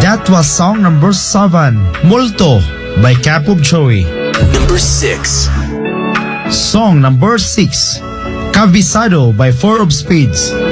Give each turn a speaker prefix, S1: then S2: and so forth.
S1: That was song number 7, Multo by Capub Joey.
S2: Number 6.
S1: Song number 6, Cabisado by Four of Spades.